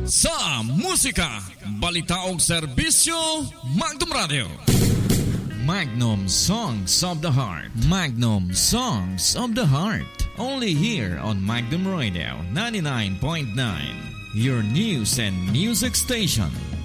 Sa musika, balita o serbisyo, Magnum Radio. Magnum Songs of the Heart. Magnum Songs of the Heart. Only here on Magnum Radio 99.9. Your news and music station.